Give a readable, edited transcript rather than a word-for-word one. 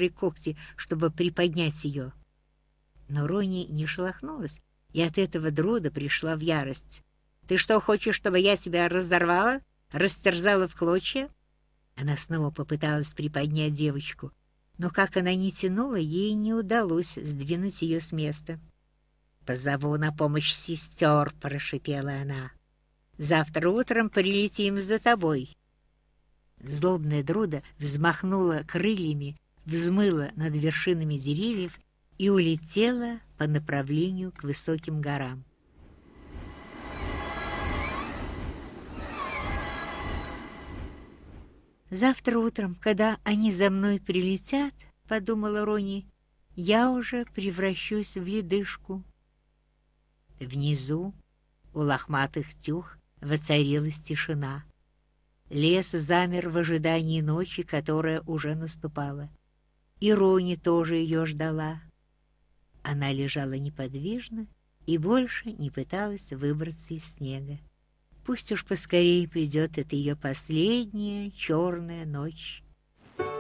острые когти, чтобы приподнять ее. Но Рони не шелохнулась, и от этого Друда пришла в ярость. «Ты что, хочешь, чтобы я тебя разорвала, растерзала в клочья?» Она снова попыталась приподнять девочку, но как она ни тянула, ей не удалось сдвинуть ее с места. «Позову на помощь сестер», — прошипела она. «Завтра утром прилетим за тобой». Злобная Друда взмахнула крыльями, взмыла над вершинами деревьев и улетела по направлению к высоким горам. «Завтра утром, когда они за мной прилетят, — подумала Рони, — я уже превращусь в ледышку». Внизу, у лохматых тюх, воцарилась тишина. Лес замер в ожидании ночи, которая уже наступала. И Рони тоже ее ждала. Она лежала неподвижно и больше не пыталась выбраться из снега. Пусть уж поскорее придет эта ее последняя черная ночь.